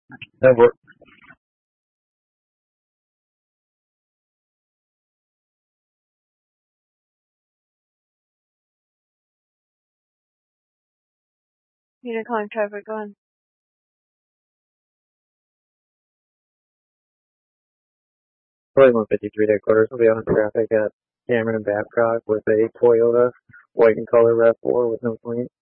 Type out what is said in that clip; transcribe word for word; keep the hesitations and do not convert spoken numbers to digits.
That worked. Unicorn traffic on. Probably one fifty-three headquarters will be on traffic at Cameron and Babcock with a Toyota white and color RAV four with no point.